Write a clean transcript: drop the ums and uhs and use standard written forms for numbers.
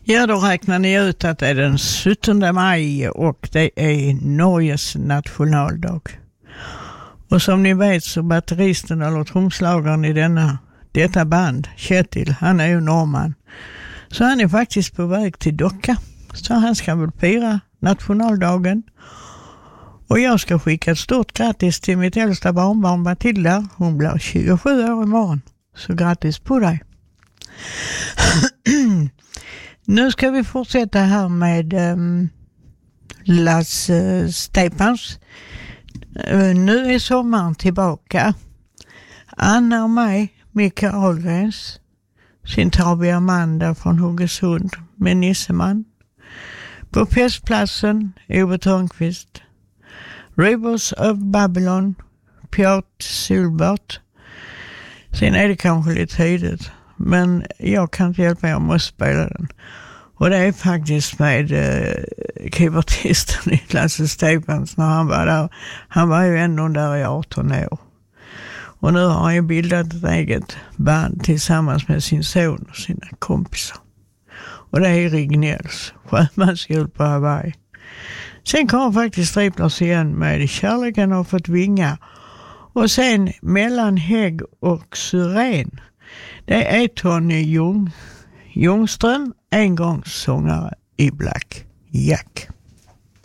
Ja, då räknar ni ut att det är den 17 maj och det är Norges nationaldag. Och som ni vet så batteristen eller tromslagaren i detta band, Kjetil, han är ju norrman. Så han är faktiskt på väg till Docka. Så han ska väl fira nationaldagen. Och jag ska skicka ett stort grattis till mitt äldsta barnbarn Matilda. Hon blir 27 år imorgon. Så grattis på dig. Nu ska vi fortsätta här med Lasse Stefans. Nu är sommaren tillbaka. Anna och mig, Micke Ahlgrens. Sen tar vi Amanda från Huggesund med Nisseman. På festplatsen, Ove Törnqvist. Rivers of Babylon, Piotr Silbert. Sen är det kanske lite tidigt, men jag kan inte hjälpa, jag måste spela den. Och det är faktiskt med keyboardisten Lasse Stefans när han var där. Han var ju ändå där i 18 år. Och nu har han ju bildat ett eget band tillsammans med sin son och sina kompisar. Och det är Rignells sjömansjul på Hawaii. Sen kommer faktiskt Striplers igen med Kärleken har fått vingar. Och sen Mellan hägg och syren. Det är Tony Ljungström, en gång sångare i Black Jack.